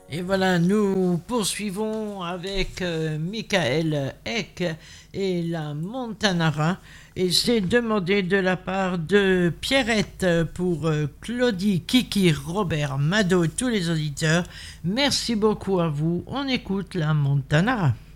Et voilà, nous poursuivons avec Michael Eck et la Montanara. Et c'est demandé de la part de Pierrette pour Claudie, Kiki, Robert, Mado, tous les auditeurs. Merci beaucoup à vous. On écoute la Montanara.